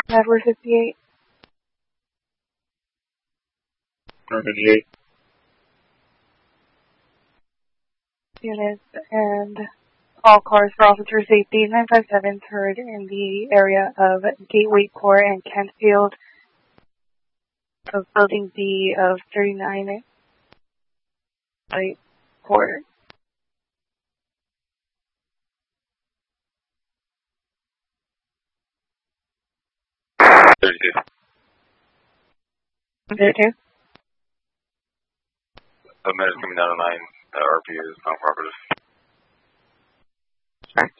Network 58. Network 58. Units and all cars for officer safety. 957 heard in the area of Gateway Court and Kentfield of Building B of 39 Court. 32. 32. The minutes coming down to 9, RP is non-cooperative. Correct.